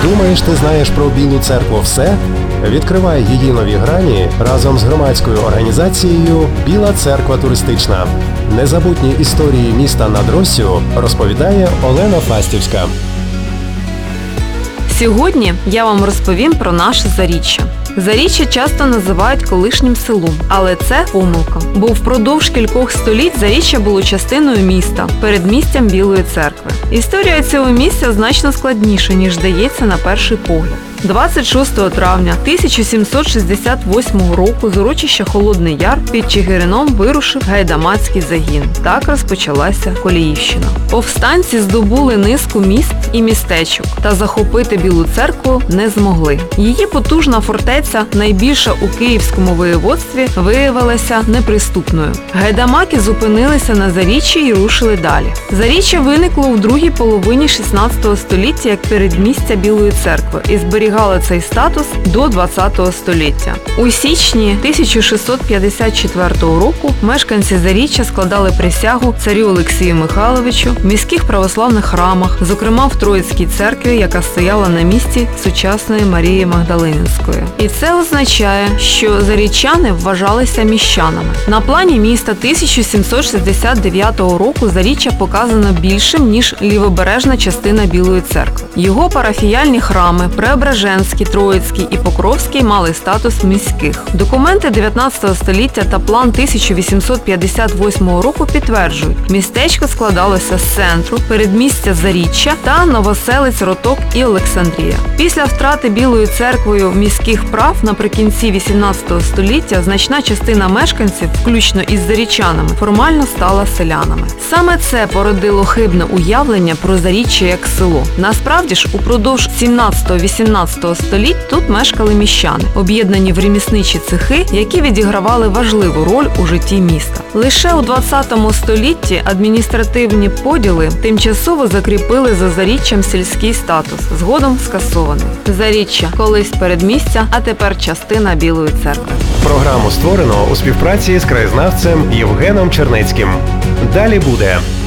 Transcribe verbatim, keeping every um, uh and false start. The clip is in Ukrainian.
Думаєш, ти знаєш про Білу церкву все? Відкривай її нові грані разом з громадською організацією «Біла церква туристична». Незабутні історії міста над Россю розповідає Олена Фастівська. Сьогодні я вам розповім про наше Заріччя. Заріччя часто називають колишнім селом, але це помилка. Бо впродовж кількох століть Заріччя було частиною міста, передмістям Білої церкви. Історія цього місця значно складніша, ніж здається на перший погляд. двадцять шостого травня тисяча сімсот шістдесят восьмого року з урочища Холодний Яр під Чигирином вирушив гайдамацький загін. Так розпочалася Коліївщина. Повстанці здобули низку міст і містечок, та захопити Білу церкву не змогли. Її потужна фортеця, найбільша у Київському воєводстві, виявилася неприступною. Гайдамаки зупинилися на Заріччі і рушили далі. Заріччя виникло у другій половині шістнадцятого століття як передмістя Білої церкви і зберігало цей статус до двадцятого століття. У січні тисяча шістсот п'ятдесят четвертого року мешканці Заріччя складали присягу царю Олексію Михайловичу в міських православних храмах, зокрема в Троїцькій церкві, яка стояла на місці сучасної Марії Магдалининської. І це означає, що заріччани вважалися міщанами. На плані міста тисяча сімсот шістдесят дев'ятого року Заріччя показано більшим, ніж лівобережна частина Білої церкви. Його парафіяльні храми Преображенський, Троїцький і Покровський мали статус міських. Документи дев'ятнадцятого століття та план тисяча вісімсот п'ятдесят восьмого року підтверджують, містечко складалося з центру, передмістя Заріччя та новоселиць Роток і Олександрія. Після втрати Білою церквою міських прав наприкінці вісімнадцятого століття значна частина мешканців, включно із заріччанами, формально стала селянами. Саме це породило хибне уявлення про Заріччя як село. Насправді ж, упродовж сімнадцятого-вісімнадцятого століть тут мешкали міщани, об'єднані в ремісничі цехи, які відігравали важливу роль у житті міста. Лише у двадцятому столітті адміністративні поділи тимчасово закріпили за Заріччям сільський статус, згодом скасований. Заріччя – колись передмістя, а тепер частина Білої церкви. Програму створено у співпраці з краєзнавцем Євгеном Чернецьким. Далі буде.